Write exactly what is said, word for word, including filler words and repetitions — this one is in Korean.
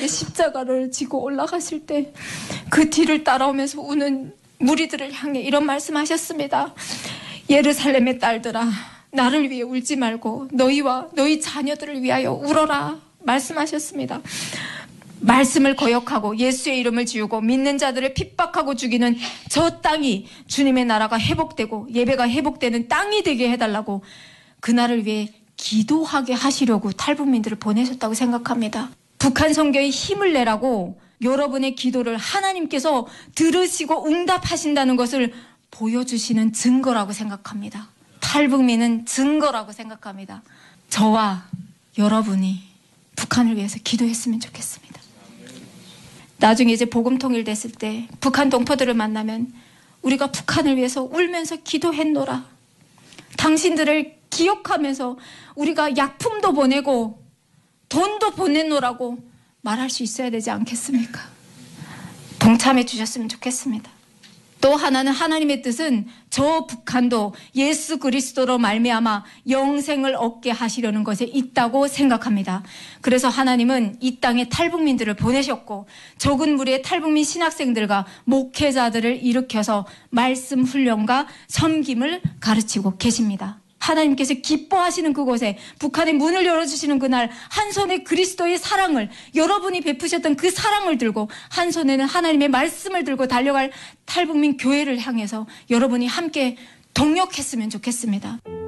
이제 십자가를 지고 올라가실 때 그 뒤를 따라오면서 우는 무리들을 향해 이런 말씀하셨습니다. 예루살렘의 딸들아, 나를 위해 울지 말고 너희와 너희 자녀들을 위하여 울어라 말씀하셨습니다. 말씀을 거역하고 예수의 이름을 지우고 믿는 자들을 핍박하고 죽이는 저 땅이 주님의 나라가 회복되고 예배가 회복되는 땅이 되게 해달라고 그날을 위해 기도하게 하시려고 탈북민들을 보내셨다고 생각합니다. 북한 선교에 힘을 내라고 여러분의 기도를 하나님께서 들으시고 응답하신다는 것을 보여주시는 증거라고 생각합니다. 탈북민은 증거라고 생각합니다. 저와 여러분이 북한을 위해서 기도했으면 좋겠습니다. 나중에 이제 복음 통일됐을 때 북한 동포들을 만나면 우리가 북한을 위해서 울면서 기도했노라. 당신들을 기억하면서 우리가 약품도 보내고 돈도 보냈노라고 말할 수 있어야 되지 않겠습니까? 동참해 주셨으면 좋겠습니다. 또 하나는 하나님의 뜻은 저 북한도 예수 그리스도로 말미암아 영생을 얻게 하시려는 것에 있다고 생각합니다. 그래서 하나님은 이 땅에 탈북민들을 보내셨고 적은 무리의 탈북민 신학생들과 목회자들을 일으켜서 말씀 훈련과 섬김을 가르치고 계십니다. 하나님께서 기뻐하시는 그곳에 북한의 문을 열어주시는 그날 한 손에 그리스도의 사랑을 여러분이 베푸셨던 그 사랑을 들고 한 손에는 하나님의 말씀을 들고 달려갈 탈북민 교회를 향해서 여러분이 함께 동력했으면 좋겠습니다.